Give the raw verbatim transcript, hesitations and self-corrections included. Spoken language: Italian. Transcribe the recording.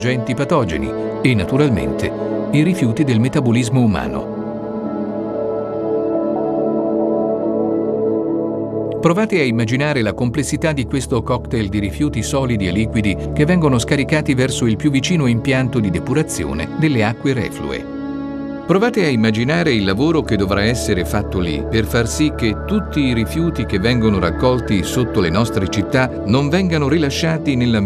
agenti patogeni e, naturalmente, i rifiuti del metabolismo umano. Provate a immaginare la complessità di questo cocktail di rifiuti solidi e liquidi che vengono scaricati verso il più vicino impianto di depurazione delle acque reflue. Provate a immaginare il lavoro che dovrà essere fatto lì per far sì che tutti i rifiuti che vengono raccolti sotto le nostre città non vengano rilasciati nell'ambiente